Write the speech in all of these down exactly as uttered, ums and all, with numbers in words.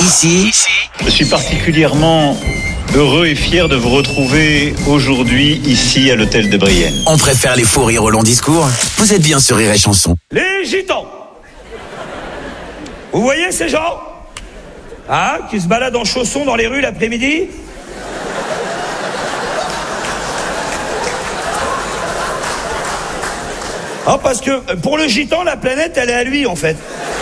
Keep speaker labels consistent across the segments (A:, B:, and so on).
A: Ici,
B: je suis particulièrement heureux et fier de vous retrouver aujourd'hui ici à l'hôtel de Brienne.
A: On préfère les faux rires au long discours. Vous êtes bien sur Rire et Chanson.
C: Les gitans. Vous voyez ces gens, hein, qui se baladent en chaussons dans les rues l'après-midi? Ah, parce que pour le gitan, la planète, elle est à lui, en fait.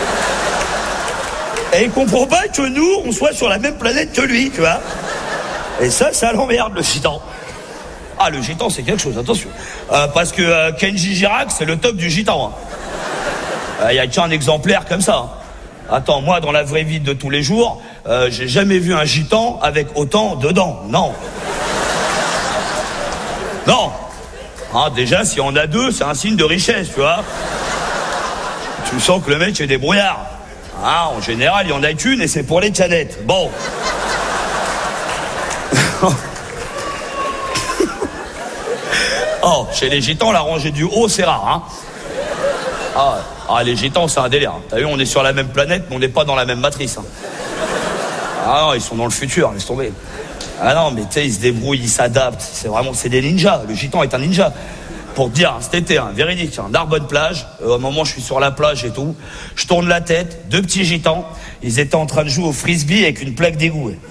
C: Et il comprend pas que nous, on soit sur la même planète que lui, tu vois. Et ça, ça l'emmerde, le gitan. Ah, le gitan, c'est quelque chose, attention. Euh, parce que euh, Kenji Girac, c'est le top du gitan. Il hein. euh, y a qu'un exemplaire comme ça. Hein. Attends, moi, dans la vraie vie de tous les jours, euh, j'ai jamais vu un gitan avec autant de dents. Non. Non. Hein, déjà, si on a deux, c'est un signe de richesse, tu vois. Tu sens que le mec est débrouillard. Hein, en général, il y en a qu'une et c'est pour les canettes. Bon. Oh, chez les gitans, la rangée du haut, c'est rare, hein. Ah, ah, les gitans, c'est un délire. T'as vu, on est sur la même planète, mais on n'est pas dans la même matrice. Hein. Ah non, ils sont dans le futur, laisse tomber. Ah non, mais tu sais, ils se débrouillent, ils s'adaptent. C'est vraiment, c'est des ninjas. Le gitan est un ninja. Pour te dire, cet été, hein, véridique, hein, Narbonne plage. Euh, au moment où je suis sur la plage et tout, je tourne la tête, deux petits gitans. Ils étaient en train de jouer au frisbee avec une plaque d'égout. Ouais.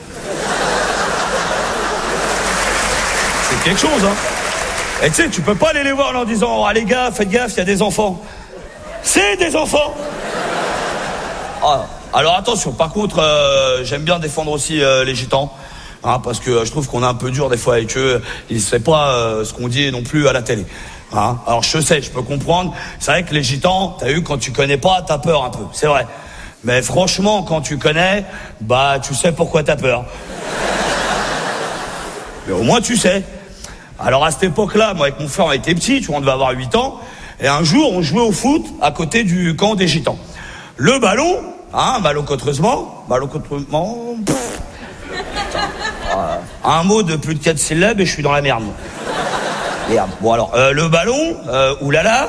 C: C'est quelque chose, hein. Et tu sais, tu peux pas aller les voir en leur disant, ah les gars, faites gaffe, il y a des enfants. C'est des enfants. Ah, alors attention, par contre, euh, j'aime bien défendre aussi euh, les gitans. Hein, parce que euh, je trouve qu'on est un peu dur des fois avec eux. Ils ne savent pas euh, ce qu'on dit non plus à la télé. Hein, alors je sais, je peux comprendre. C'est vrai que les gitans, t'as vu, quand tu connais pas, t'as peur un peu. C'est vrai. Mais franchement, quand tu connais, bah tu sais pourquoi t'as peur. Mais au moins tu sais. Alors à cette époque-là, moi avec mon frère, on était petits, tu vois, on devait avoir huit ans. Et un jour, on jouait au foot à côté du camp des gitans. Le ballon, hein, malencontreusement, malencontreusement... Euh, un mot de plus de quatre syllabes et je suis dans la merde. Merde. Bon alors, euh, le ballon, euh, oulala.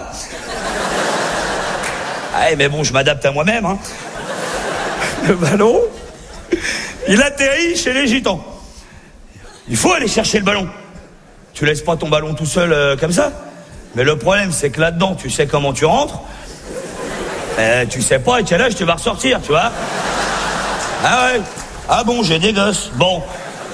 C: Ah, mais bon, je m'adapte à moi-même. Hein. Le ballon, il atterrit chez les gitans. Il faut aller chercher le ballon. Tu laisses pas ton ballon tout seul euh, comme ça. Mais le problème, c'est que là-dedans, tu sais comment tu rentres. Euh, tu sais pas à quel âge tu vas ressortir, tu vois. Ah ouais. Ah bon, j'ai des gosses. Bon.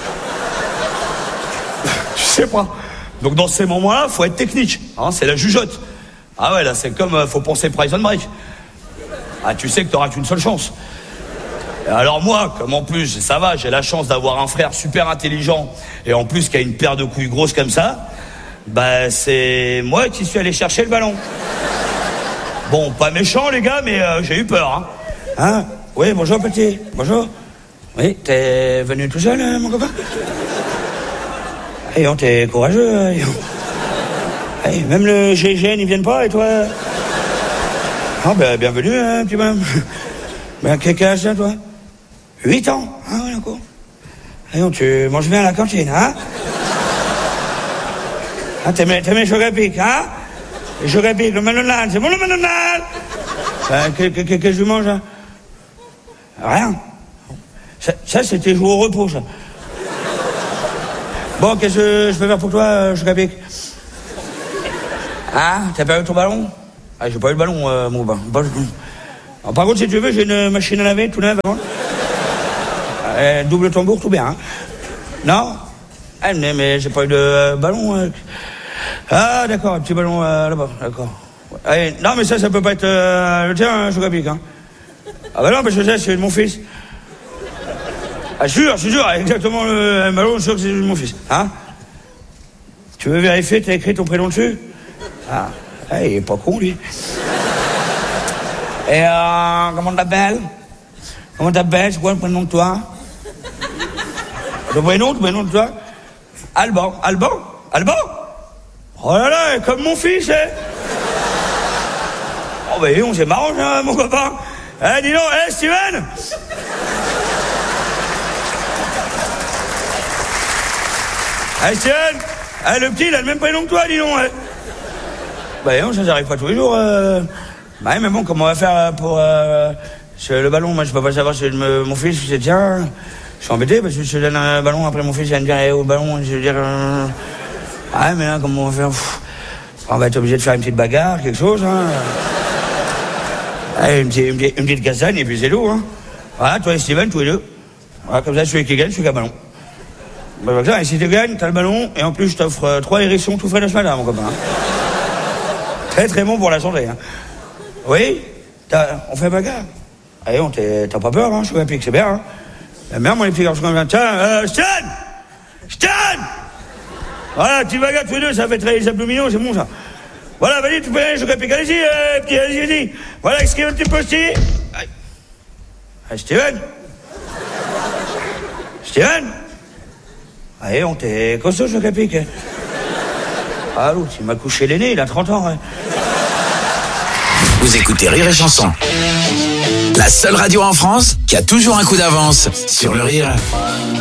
C: Tu sais pas. Donc dans ces moments-là, faut être technique. Hein, c'est la jugeote. Ah ouais, là, c'est comme, euh, faut penser Prison Break. Ah, tu sais que t'auras qu'une seule chance. Et alors moi, comme en plus, ça va, j'ai la chance d'avoir un frère super intelligent et en plus qui a une paire de couilles grosses comme ça, bah c'est moi qui suis allé chercher le ballon. Bon, pas méchant les gars, mais euh, j'ai eu peur. Hein. Hein? Oui, bonjour petit. Bonjour. Oui, t'es venu tout seul, euh, mon copain? Ayons, t'es courageux, ayons. Hey, même le G I G N, ils viennent pas, et toi? Ah, ben, bienvenue, hein, petit bonhomme. Ben, quel âge t'as, toi? Huit ans? Ah, ouais, d'accord. Ayons, tu manges bien à la cantine, hein? Ah, t'aimes, t'aimes les chocapics, hein? Les chocapics, le manonan, c'est bon, le manonan? Ben, qu'est-ce que, que, que je mange, hein? Rien. Ça, ça c'était jouer au repos, ça. Bon, qu'est-ce que je peux faire pour toi, euh, Chocapic? Ah, t'as perdu ton ballon? Ah, j'ai pas eu le ballon, euh, mon bain. Alors, par contre, si tu veux, j'ai une machine à laver, tout neuf, euh, double tambour, tout bien, hein. Non? Ah, mais, mais j'ai pas eu de euh, ballon. Euh... Ah, d'accord, un petit ballon euh, là-bas, d'accord. Allez, non, mais ça, ça peut pas être euh, le tien, hein, Chocapic, hein. Ah bah non, parce que ça, c'est de mon fils. Ah, je jure, je jure, exactement le ballon, je suis sûr que c'est de mon fils. Hein? Tu veux vérifier, t'as écrit ton prénom dessus? Ah, ah, il est pas con, lui. Et euh, comment t'appelles? Comment t'appelles? C'est quoi le prénom de toi? Le prénom, le prénom de toi? Alban. Alban? Alban? Oh là là, comme mon fils, hein? Oh, bah, on c'est marrant, hein, mon copain. Eh, dis donc, eh, Steven? Eh, Steven? Eh, le petit, il a le même prénom que toi, dis donc, eh. Bah, non, ça n'arrive pas tous les jours, euh... Bah, mais bon, comment on va faire pour, euh... C'est le ballon, moi je peux pas savoir si me, mon fils, c'est tiens, je suis embêté parce que je te donne un ballon, après mon fils il va me dire, eh, au ballon, je veux dire, euh... ah mais là, comment on va faire? Pff, on va être obligé de faire une petite bagarre, quelque chose, hein. Allez, une, petite, une, petite, une petite castagne et puis c'est tout, hein. Voilà, toi et Steven, tous les deux. Voilà, comme ça, celui qui gagne, celui qui a le ballon. Bah, comme ça, et si tu gagnes, t'as le ballon, et en plus, je t'offre euh, trois hérissons tout frais de ce matin, mon copain. Hein. Très très bon pour la santé, hein. Oui, t'as, on fait bagarre. Allez, on t'es, t'as pas peur, hein, je suis olympique, c'est bien, hein. La merde, mon les petits garçons comme ça. Tiens, euh, Stan Stan Voilà, petite bagarre tous les deux, ça fait travailler les abdominaux, c'est bon, ça. Voilà, vas-y, tu peux aller, je suis olympique, allez-y, euh, petit, allez-y, allez-y. Voilà, est-ce qu'il y a un petit postier? Ah, Steven Steven Allez, on t'est costaud, je suis olympique. Ah, l'autre, il m'a couché l'aîné, il a trente ans, hein.
A: Vous écoutez Rire et Chanson. La seule radio en France qui a toujours un coup d'avance sur le rire.